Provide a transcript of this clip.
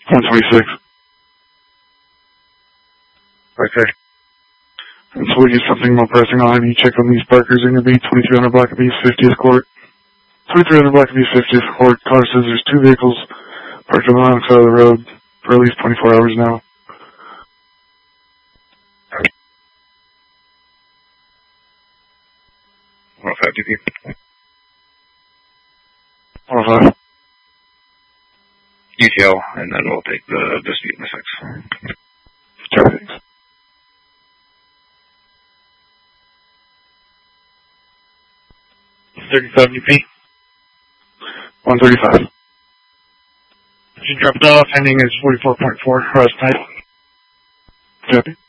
126. Okay. And so we do something more pressing. I'll have you check on these Parkers. They're going to be 2300 Block of East 50th Court. 2300 Block of East 50th Court. Caller says there's 2 vehicles parked on the wrong side of the road for at least 24 hours now. DP. 105. UTL, and then we'll take the dispute in the 6. Copy, thanks. UP. 135. She dropped off. Ending is 44.4. Rest type. Copy.